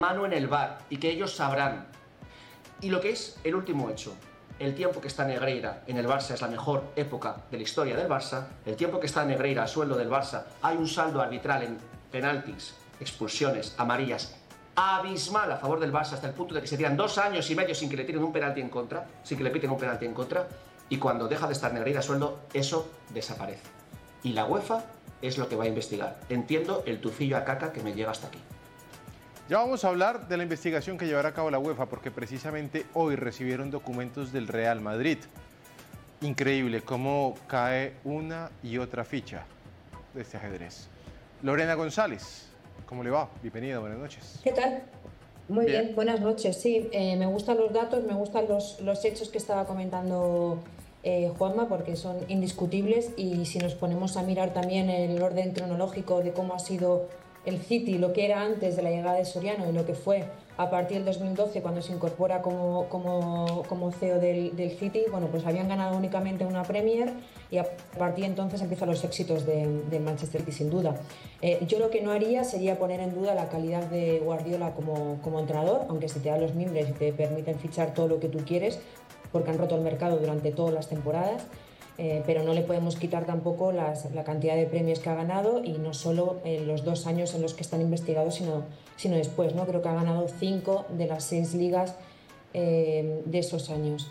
mano en el VAR y que ellos sabrán. Y lo que es el último hecho, el tiempo que está Negreira en el Barça es la mejor época de la historia del Barça, el tiempo que está Negreira a sueldo del Barça, hay un saldo arbitral en penaltis, expulsiones, amarillas, abismal a favor del Barça hasta el punto de que se tiran 2 años y medio sin que le tiren un penalti en contra, sin que le piten un penalti en contra, y cuando deja de estar Negreira a sueldo, eso desaparece. Y la UEFA es lo que va a investigar. Entiendo el tufillo a caca que me llega hasta aquí. Ya vamos a hablar de la investigación que llevará a cabo la UEFA, porque precisamente hoy recibieron documentos del Real Madrid. Increíble cómo cae una y otra ficha de este ajedrez. Lorena González, ¿cómo le va? Bienvenida, buenas noches. ¿Qué tal? Muy bien, buenas noches. Sí, me gustan los datos, me gustan los hechos que estaba comentando Juanma, porque son indiscutibles, y si nos ponemos a mirar también el orden cronológico de cómo ha sido el City, lo que era antes de la llegada de Soriano y lo que fue a partir del 2012 cuando se incorpora como CEO del City, bueno, pues habían ganado únicamente una Premier y a partir de entonces empiezan los éxitos del Manchester City sin duda. Yo lo que no haría sería poner en duda la calidad de Guardiola como entrenador, aunque se te dan los mimbres y te permiten fichar todo lo que tú quieres, porque han roto el mercado durante todas las temporadas. Pero no le podemos quitar tampoco la cantidad de premios que ha ganado, y no solo en los 2 años en los que están investigados, sino después, ¿no? Creo que ha ganado 5 de las 6 ligas de esos años.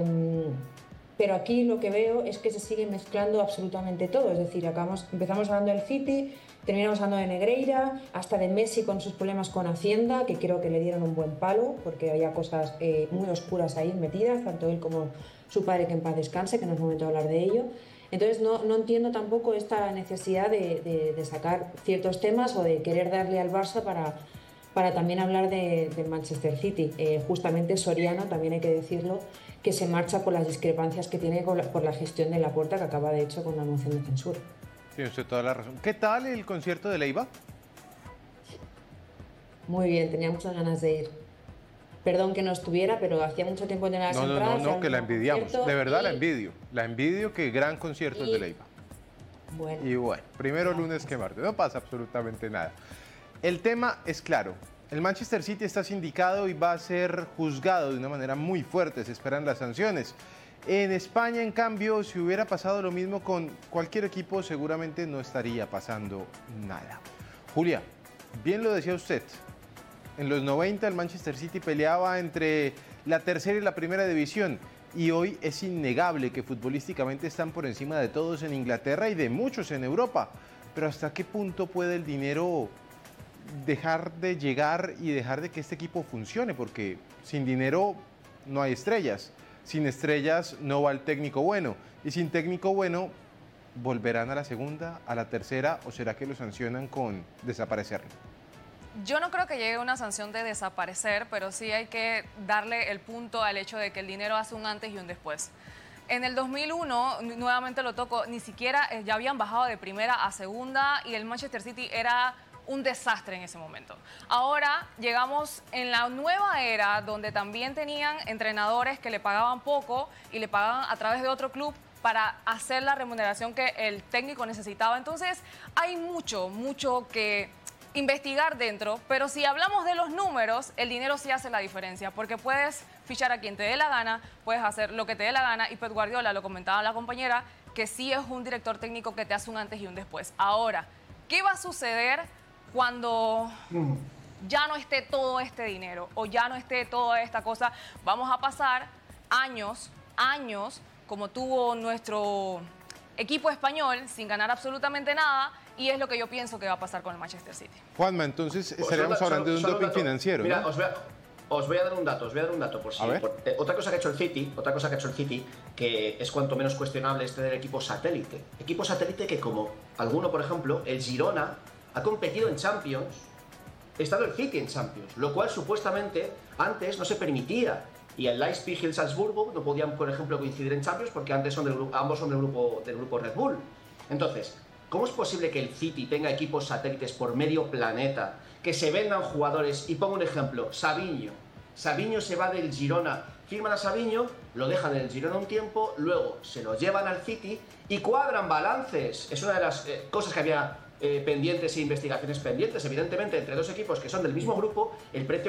Pero aquí lo que veo es que se sigue mezclando absolutamente todo, es decir, empezamos hablando del City, terminamos hablando de Negreira, hasta de Messi con sus problemas con Hacienda, que creo que le dieron un buen palo, porque había cosas muy oscuras ahí metidas, tanto él como su padre, que en paz descanse, que no es momento de hablar de ello. Entonces no entiendo tampoco esta necesidad de sacar ciertos temas o de querer darle al Barça para también hablar del Manchester City. Justamente Soriano, también hay que decirlo, que se marcha por las discrepancias que tiene por la gestión de Laporta, que acaba de hecho con una moción de censura. Tiene usted toda la razón. ¿Qué tal el concierto de Leiva? Muy bien, tenía muchas ganas de ir. Perdón que no estuviera, pero hacía mucho tiempo que tenía las entradas. No, que la envidiamos. De verdad la envidio. La envidio, que gran concierto el de Leiva. Bueno. Y bueno, primero lunes que martes. No pasa absolutamente nada. El tema es claro. El Manchester City está sindicado y va a ser juzgado de una manera muy fuerte. Se esperan las sanciones. En España, en cambio, si hubiera pasado lo mismo con cualquier equipo, seguramente no estaría pasando nada. Julia, bien lo decía usted. En los 90 el Manchester City peleaba entre la tercera y la primera división, y hoy es innegable que futbolísticamente están por encima de todos en Inglaterra y de muchos en Europa. Pero ¿hasta qué punto puede el dinero dejar de llegar y dejar de que este equipo funcione? Porque sin dinero no hay estrellas, sin estrellas no va el técnico bueno, y sin técnico bueno, ¿volverán a la segunda, a la tercera, o será que lo sancionan con desaparecer? Yo no creo que llegue una sanción de desaparecer, pero sí hay que darle el punto al hecho de que el dinero hace un antes y un después. En el 2001, nuevamente lo toco, ni siquiera ya habían bajado de primera a segunda y el Manchester City era un desastre en ese momento. Ahora llegamos en la nueva era donde también tenían entrenadores que le pagaban poco y le pagaban a través de otro club para hacer la remuneración que el técnico necesitaba. Entonces hay mucho que investigar dentro, pero si hablamos de los números, el dinero sí hace la diferencia, porque puedes fichar a quien te dé la gana, puedes hacer lo que te dé la gana, y Pep Guardiola, lo comentaba la compañera, que sí es un director técnico que te hace un antes y un después. Ahora, ¿qué va a suceder cuando ya no esté todo este dinero o ya no esté toda esta cosa? Vamos a pasar años como tuvo nuestro equipo español sin ganar absolutamente nada, y es lo que yo pienso que va a pasar con el Manchester City. Juanma, entonces estaríamos hablando de un doping financiero, mira, ¿no? Os voy a dar un dato, por si. Otra cosa que ha hecho el City, que es cuanto menos cuestionable, es tener equipo satélite. Equipo satélite que, como alguno, por ejemplo, el Girona ha competido en Champions, estando el City en Champions, lo cual supuestamente antes no se permitía. Y el Leipzig y el Salzburgo no podían, por ejemplo, coincidir en Champions porque antes ambos son del grupo Red Bull. Entonces, ¿cómo es posible que el City tenga equipos satélites por medio planeta, que se vendan jugadores? Y pongo un ejemplo, Savinho se va del Girona, firman a Savinho, lo dejan en el Girona un tiempo, luego se lo llevan al City y cuadran balances. Es una de las cosas que había pendientes e investigaciones pendientes. Evidentemente, entre dos equipos que son del mismo grupo, el precio